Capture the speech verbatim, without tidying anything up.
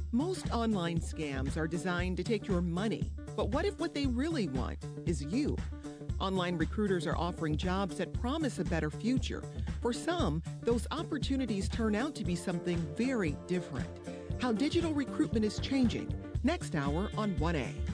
Most online scams are designed to take your money. But what if what they really want is you? Online recruiters are offering jobs that promise a better future. For some, those opportunities turn out to be something very different. How digital recruitment is changing. Next hour on one A.